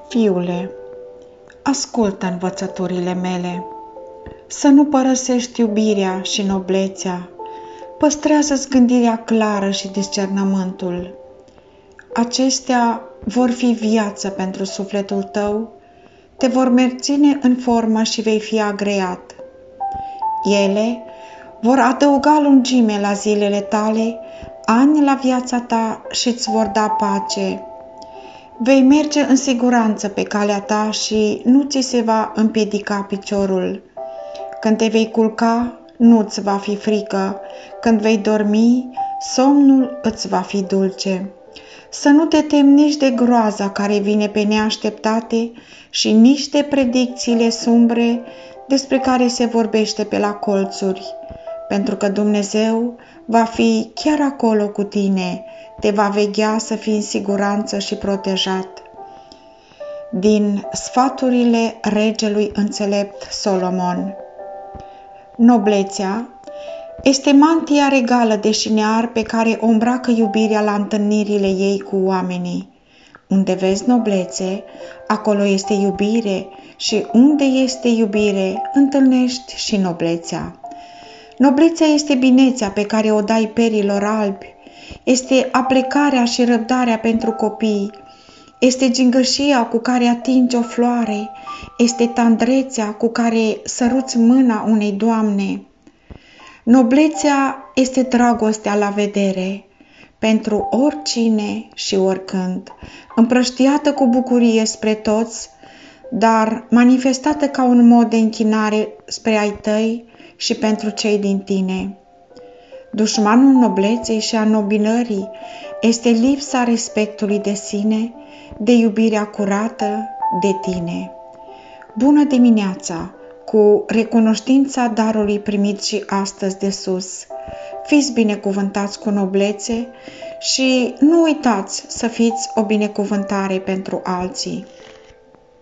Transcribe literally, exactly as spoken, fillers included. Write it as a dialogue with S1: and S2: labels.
S1: Fiule, ascultă învățăturile mele, să nu părăsești iubirea și noblețea, păstrează-ți gândirea clară și discernământul. Acestea vor fi viață pentru sufletul tău, te vor menține în formă și vei fi agreat. Ele vor adăuga lungime la zilele tale, ani la viața ta și îți vor da pace. Vei merge în siguranță pe calea ta și nu ți se va împiedica piciorul. Când te vei culca, nu-ți va fi frică. Când vei dormi, somnul îți va fi dulce. Să nu te temi nici de groaza care vine pe neașteptate și nici de predicțiile sumbre despre care se vorbește pe la colțuri, pentru că Dumnezeu va fi chiar acolo cu tine, te va veghea să fii în siguranță și protejat. Din sfaturile regelui înțelept Solomon. Noblețea este mantia regală de șinear pe care o îmbracă iubirea la întâlnirile ei cu oamenii. Unde vezi noblețe, acolo este iubire și unde este iubire, întâlnești și noblețea. Noblețea este binețea pe care o dai perilor albi, este aplecarea și răbdarea pentru copii, este gingășia cu care atingi o floare, este tandrețea cu care săruți mâna unei doamne. Noblețea este dragostea la vedere, pentru oricine și oricând, împrăștiată cu bucurie spre toți, dar manifestată ca un mod de închinare spre ai tăi și pentru cei din tine. Dușmanul nobleței și a nobinării este lipsa respectului de sine, de iubirea curată de tine. Bună dimineața, cu recunoștința darului primit și astăzi de sus. Fiți binecuvântați cu noblețe și nu uitați să fiți o binecuvântare pentru alții.